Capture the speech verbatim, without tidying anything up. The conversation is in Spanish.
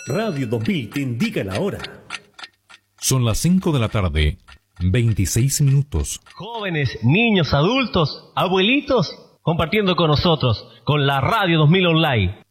Radio dos mil te indica la hora. Son las cinco de la tarde, veintiséis minutos. Jóvenes, niños, adultos, abuelitos, compartiendo con nosotros, con la Radio dos mil Online.